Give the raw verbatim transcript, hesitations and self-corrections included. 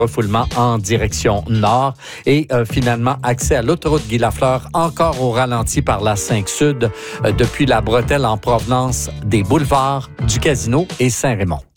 refoulement en direction nord et euh, finalement accès à l'autoroute Guy Lafleur encore au ralenti par la cinq Sud euh, depuis la bretelle en provenance des boulevards du Casino et Saint-Raymond.